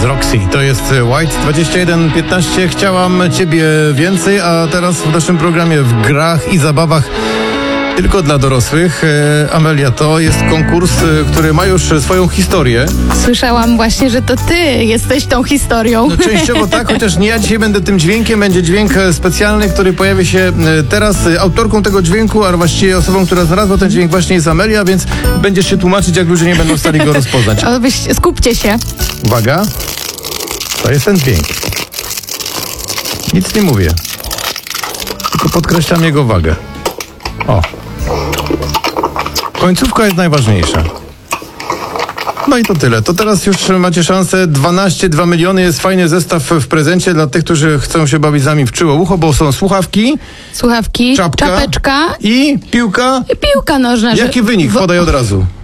Roxy. To jest White 21:15. Chciałam ciebie więcej, a teraz w naszym programie w grach i zabawach tylko dla dorosłych. Amelia, to jest konkurs, który ma już swoją historię. Słyszałam właśnie, że to ty jesteś tą historią. No, częściowo tak, chociaż nie ja dzisiaj będę tym dźwiękiem. Będzie dźwięk specjalny, który pojawi się teraz. Autorką tego dźwięku, a właściwie osobą, która znalazła ten dźwięk, właśnie jest Amelia, więc będziesz się tłumaczyć, jak ludzie nie będą w stanie go rozpoznać. Skupcie się. Uwaga, to jest ten dźwięk. Nic nie mówię, tylko podkreślam jego wagę. O. Końcówka jest najważniejsza. No i to tyle. To teraz już macie szansę. 2 miliony jest fajny zestaw w prezencie dla tych, którzy chcą się bawić z nami w czułe ucho, bo są słuchawki, Słuchawki, czapka czapeczka i piłka. i piłka nożna. Jaki wynik? Podaj od razu.